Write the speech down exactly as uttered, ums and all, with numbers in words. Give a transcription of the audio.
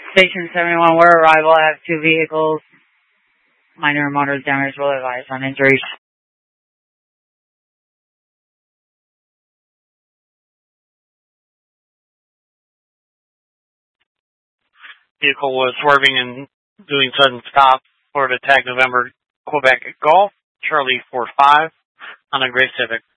Station seventy-one, where arrival. I have two vehicles. Minor motor damage will advise on injuries. Vehicle was swerving and doing sudden stop for the tag November Quebec Golf, Charlie four five on a gray Civic.